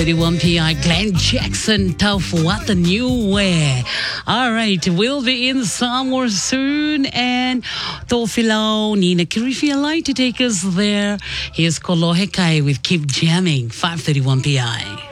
31 PI, Glenn Jackson, Tough, What the New Way. All right, we'll be in somewhere soon, and Tofilo, Nina Kirifialai to take us there. Here's Kolohe Kai with Keep Jamming, 531 PI.